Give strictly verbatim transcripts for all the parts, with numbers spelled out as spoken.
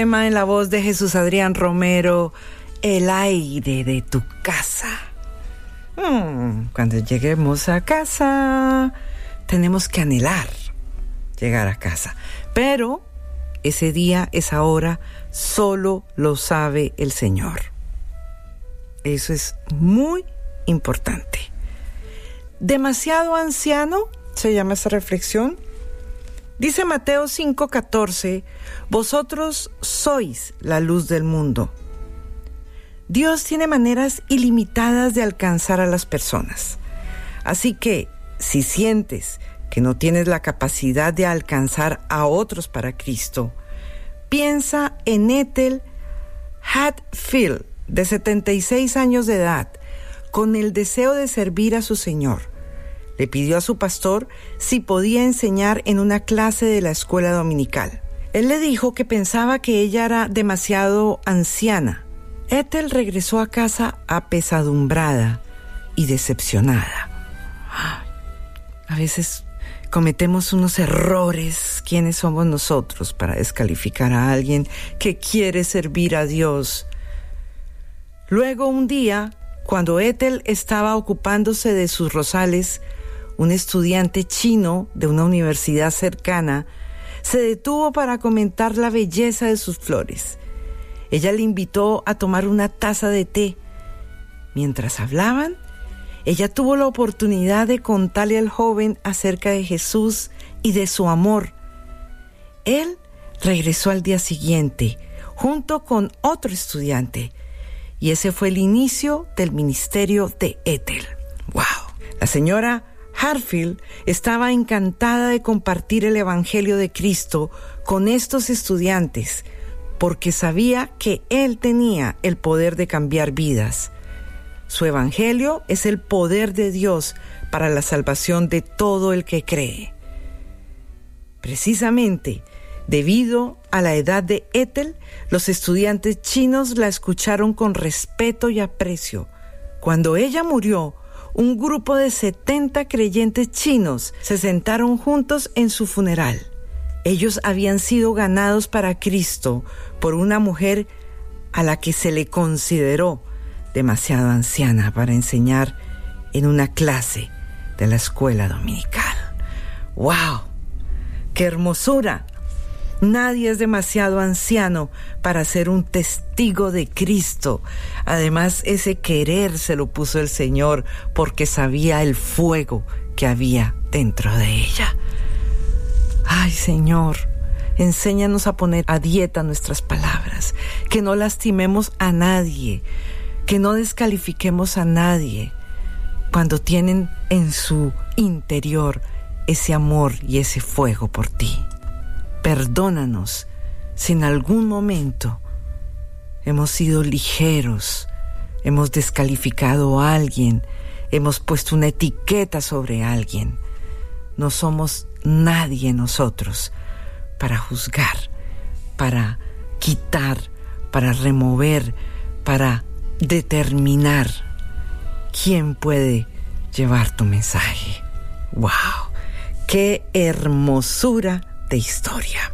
En la voz de Jesús Adrián Romero, el aire de tu casa. Hmm, cuando lleguemos a casa, tenemos que anhelar llegar a casa. Pero ese día, esa hora, solo lo sabe el Señor. Eso es muy importante. Demasiado anciano, se llama esta reflexión. Dice Mateo cinco catorce, vosotros sois la luz del mundo. Dios tiene maneras ilimitadas de alcanzar a las personas. Así que, si sientes que no tienes la capacidad de alcanzar a otros para Cristo, piensa en Ethel Hatfield, de setenta y seis años de edad, con el deseo de servir a su Señor. Le pidió a su pastor si podía enseñar en una clase de la escuela dominical. Él le dijo que pensaba que ella era demasiado anciana. Ethel regresó a casa apesadumbrada y decepcionada. A veces cometemos unos errores. ¿Quiénes somos nosotros para descalificar a alguien que quiere servir a Dios? Luego, un día, cuando Ethel estaba ocupándose de sus rosales, un estudiante chino de una universidad cercana se detuvo para comentar la belleza de sus flores. Ella le invitó a tomar una taza de té. Mientras hablaban, ella tuvo la oportunidad de contarle al joven acerca de Jesús y de su amor. Él regresó al día siguiente, junto con otro estudiante, y ese fue el inicio del ministerio de Ethel. ¡Wow! La señora Hatfield estaba encantada de compartir el Evangelio de Cristo con estos estudiantes, porque sabía que Él tenía el poder de cambiar vidas. Su Evangelio es el poder de Dios para la salvación de todo el que cree. Precisamente, debido a la edad de Ethel, los estudiantes chinos la escucharon con respeto y aprecio. Cuando ella murió, un grupo de setenta creyentes chinos se sentaron juntos en su funeral. Ellos habían sido ganados para Cristo por una mujer a la que se le consideró demasiado anciana para enseñar en una clase de la escuela dominical. ¡Wow! ¡Qué hermosura! Nadie es demasiado anciano para ser un testigo de Cristo. Además, ese querer se lo puso el Señor porque sabía el fuego que había dentro de ella. Ay, Señor, enséñanos a poner a dieta nuestras palabras, que no lastimemos a nadie, que no descalifiquemos a nadie cuando tienen en su interior ese amor y ese fuego por ti. Perdónanos si en algún momento hemos sido ligeros, hemos descalificado a alguien, hemos puesto una etiqueta sobre alguien. No somos nadie nosotros para juzgar, para quitar, para remover, para determinar quién puede llevar tu mensaje. ¡Wow! ¡Qué hermosura de historia!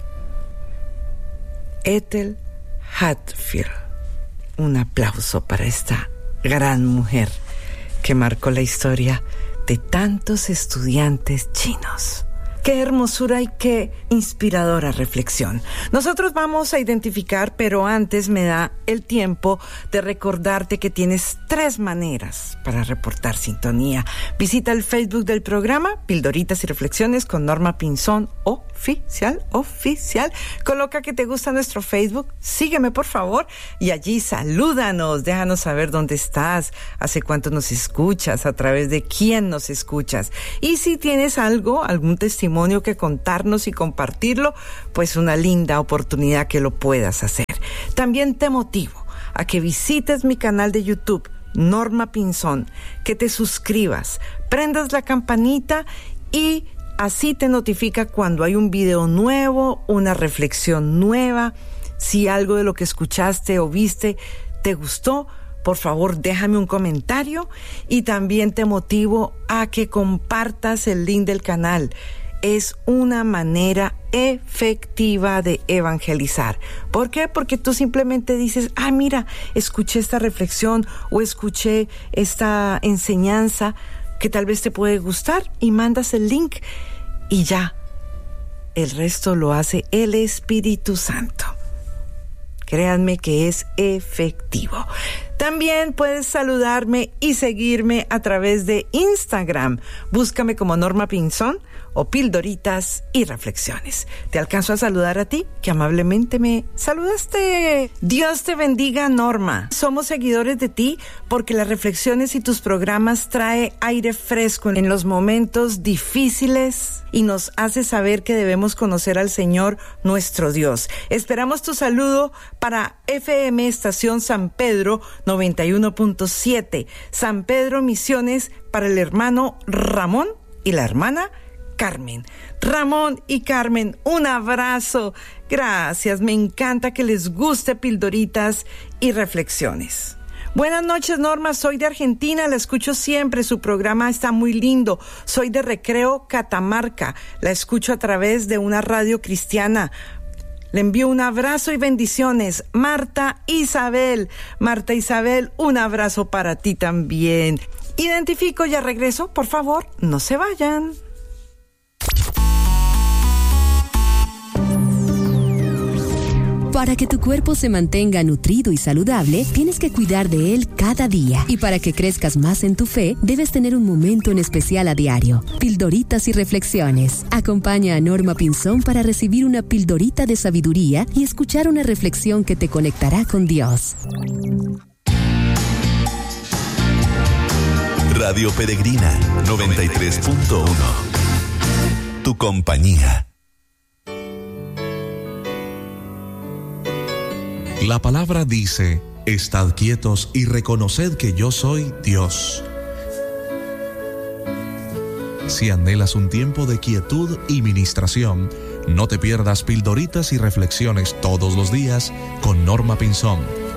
Ethel Hatfield. Un aplauso para esta gran mujer que marcó la historia de tantos estudiantes chinos. Qué hermosura y qué inspiradora reflexión. Nosotros vamos a identificar, pero antes me da el tiempo de recordarte que tienes tres maneras para reportar sintonía. Visita el Facebook del programa, Pildoritas y Reflexiones con Norma Pinzón, oficial, oficial. Coloca que te gusta nuestro Facebook, sígueme por favor, y allí salúdanos, déjanos saber dónde estás, hace cuánto nos escuchas, a través de quién nos escuchas. Y si tienes algo, algún testimonio que contarnos y compartirlo, pues una linda oportunidad que lo puedas hacer. También te motivo a que visites mi canal de YouTube, Norma Pinzón, que te suscribas, prendas la campanita y así te notifica cuando hay un video nuevo, una reflexión nueva. Si algo de lo que escuchaste o viste te gustó, por favor, déjame un comentario, y también te motivo a que compartas el link del canal. es una manera efectiva de evangelizar. ¿Por qué? Porque tú simplemente dices, ah, mira, escuché esta reflexión o escuché esta enseñanza que tal vez te puede gustar y mandas el link y ya. El resto lo hace el Espíritu Santo. Créanme que es efectivo. También puedes saludarme y seguirme a través de Instagram. Búscame como Norma Pinzón o Pildoritas y Reflexiones. Te alcanzo a saludar a ti, que amablemente me saludaste. Dios te bendiga, Norma. Somos seguidores de ti porque las reflexiones y tus programas trae aire fresco en los momentos difíciles y nos hace saber que debemos conocer al Señor nuestro Dios. Esperamos tu saludo para F M Estación San Pedro noventa y uno punto siete, San Pedro Misiones, para el hermano Ramón y la hermana Carmen. Ramón y Carmen, un abrazo. Gracias, me encanta que les guste Pildoritas y Reflexiones. Buenas noches, Norma, soy de Argentina, la escucho siempre, su programa está muy lindo. Soy de Recreo, Catamarca, la escucho a través de una radio cristiana. Le envío un abrazo y bendiciones. Marta Isabel. Marta Isabel, un abrazo para ti también. Identifico, ya regreso. Por favor, no se vayan. Para que tu cuerpo se mantenga nutrido y saludable, tienes que cuidar de él cada día. Y para que crezcas más en tu fe, debes tener un momento en especial a diario. Pildoritas y Reflexiones. Acompaña a Norma Pinzón para recibir una pildorita de sabiduría y escuchar una reflexión que te conectará con Dios. Radio Peregrina noventa y tres punto uno. Tu compañía. La palabra dice, estad quietos y reconoced que yo soy Dios. Si anhelas un tiempo de quietud y ministración, no te pierdas Pildoritas y Reflexiones todos los días con Norma Pinzón,